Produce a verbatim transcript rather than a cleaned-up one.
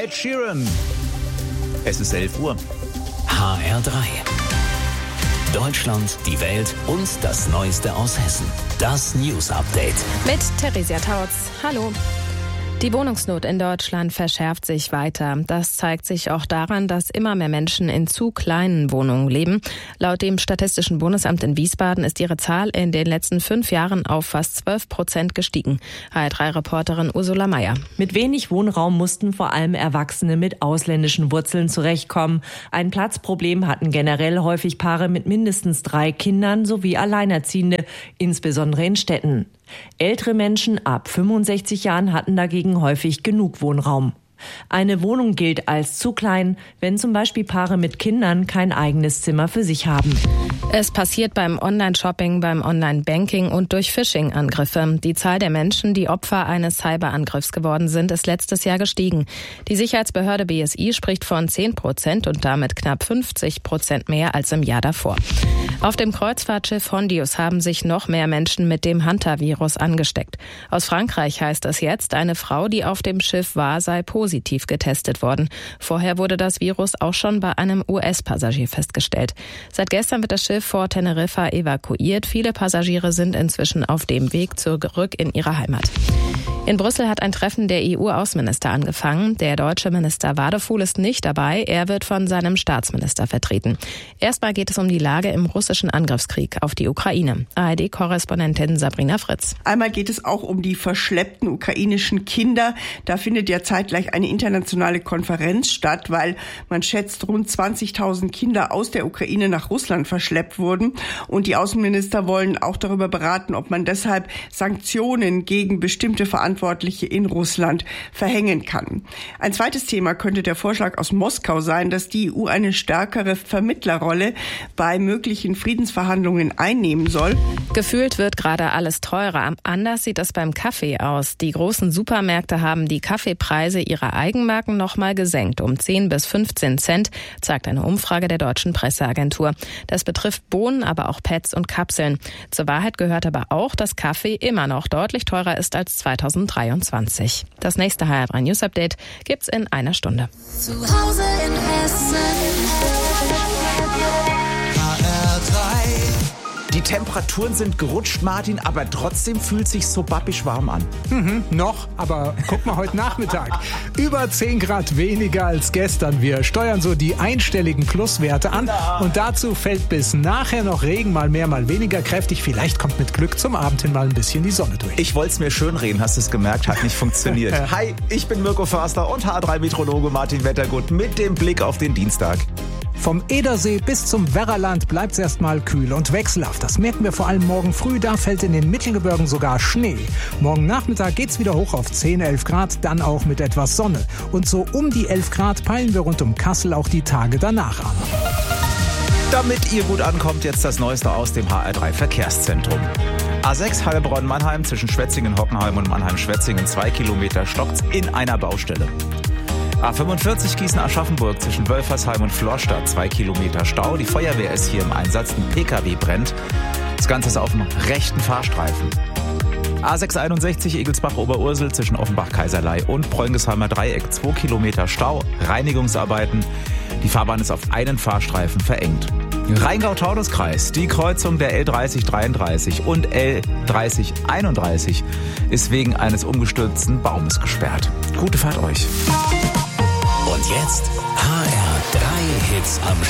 Ed Sheeran. Es ist elf Uhr. H R drei. Deutschland, die Welt und das Neueste aus Hessen. Das News Update. Mit Theresia Tautz. Hallo. Die Wohnungsnot in Deutschland verschärft sich weiter. Das zeigt sich auch daran, dass immer mehr Menschen in zu kleinen Wohnungen leben. Laut dem Statistischen Bundesamt in Wiesbaden ist ihre Zahl in den letzten fünf Jahren auf fast zwölf Prozent gestiegen. H R drei Reporterin Ursula Meier. Mit wenig Wohnraum mussten vor allem Erwachsene mit ausländischen Wurzeln zurechtkommen. Ein Platzproblem hatten generell häufig Paare mit mindestens drei Kindern sowie Alleinerziehende, insbesondere in Städten. Ältere Menschen ab fünfundsechzig Jahren hatten dagegen häufig genug Wohnraum. Eine Wohnung gilt als zu klein, wenn zum Beispiel Paare mit Kindern kein eigenes Zimmer für sich haben. Es passiert beim Online-Shopping, beim Online-Banking und durch Phishing-Angriffe. Die Zahl der Menschen, die Opfer eines Cyberangriffs geworden sind, ist letztes Jahr gestiegen. Die Sicherheitsbehörde B S I spricht von zehn Prozent und damit knapp fünfzig Prozent mehr als im Jahr davor. Auf dem Kreuzfahrtschiff Hondius haben sich noch mehr Menschen mit dem Hantavirus angesteckt. Aus Frankreich heißt es jetzt, eine Frau, die auf dem Schiff war, sei positiv getestet worden. Vorher wurde das Virus auch schon bei einem U S-Passagier festgestellt. Seit gestern wird das Schiff vor Teneriffa evakuiert. Viele Passagiere sind inzwischen auf dem Weg zurück in ihre Heimat. In Brüssel hat ein Treffen der E U-Außenminister angefangen. Der deutsche Minister Wadefuhl ist nicht dabei. Er wird von seinem Staatsminister vertreten. Erstmal geht es um die Lage im russischen Angriffskrieg auf die Ukraine. A R D-Korrespondentin Sabrina Fritz. Einmal geht es auch um die verschleppten ukrainischen Kinder. Da findet ja zeitgleich eine internationale Konferenz statt, weil man schätzt, rund zwanzigtausend Kinder aus der Ukraine nach Russland verschleppt wurden. Und die Außenminister wollen auch darüber beraten, ob man deshalb Sanktionen gegen bestimmte Verantwortliche in Russland verhängen kann. Ein zweites Thema könnte der Vorschlag aus Moskau sein, dass die E U eine stärkere Vermittlerrolle bei möglichen Friedensverhandlungen einnehmen soll. Gefühlt wird gerade alles teurer. Anders sieht es beim Kaffee aus. Die großen Supermärkte haben die Kaffeepreise ihrer Eigenmarken noch mal gesenkt um zehn bis fünfzehn Cent, zeigt eine Umfrage der deutschen Presseagentur. Das betrifft Bohnen, aber auch Pads und Kapseln. Zur Wahrheit gehört aber auch, dass Kaffee immer noch deutlich teurer ist als zweitausenddreiundzwanzig. Das nächste H R drei News Update gibt's in einer Stunde. Zu Hause in Hessen. H R drei. Die Temperaturen sind gerutscht, Martin, aber trotzdem fühlt sich so babbisch warm an. Mhm, noch, aber guck mal heute Nachmittag. Über zehn Grad weniger als gestern. Wir steuern so die einstelligen Pluswerte an. Und dazu fällt bis nachher noch Regen, mal mehr, mal weniger kräftig. Vielleicht kommt mit Glück zum Abend hin mal ein bisschen die Sonne durch. Ich wollte es mir schönreden, hast du es gemerkt, hat nicht funktioniert. Hi, ich bin Mirko Förster und H R drei Meteorologe Martin Wettergut mit dem Blick auf den Dienstag. Vom Edersee bis zum Werraland bleibt es erstmal kühl und wechselhaft. Das merken wir vor allem morgen früh. Da fällt in den Mittelgebirgen sogar Schnee. Morgen Nachmittag geht's wieder hoch auf zehn, elf Grad, dann auch mit etwas Sonne. Und so um die elf Grad peilen wir rund um Kassel auch die Tage danach an. Damit ihr gut ankommt, jetzt das Neueste aus dem H R drei Verkehrszentrum. A sechs Heilbronn-Mannheim zwischen Schwetzingen-Hockenheim und Mannheim-Schwetzingen, zwei Kilometer stockt's in einer Baustelle. A fünfundvierzig Gießen-Aschaffenburg zwischen Wölfersheim und Florstadt, zwei Kilometer Stau. Die Feuerwehr ist hier im Einsatz, ein P K W brennt. Das Ganze ist auf dem rechten Fahrstreifen. A sechshunderteinundsechzig Egelsbach-Oberursel zwischen Offenbach-Kaiserlei und Preungesheimer Dreieck, zwei Kilometer Stau, Reinigungsarbeiten. Die Fahrbahn ist auf einen Fahrstreifen verengt. Rheingau-Taunus-Kreis, die Kreuzung der L dreißig dreiunddreißig und L dreißig einunddreißig ist wegen eines umgestürzten Baumes gesperrt. Gute Fahrt euch. Und jetzt H R drei Hits am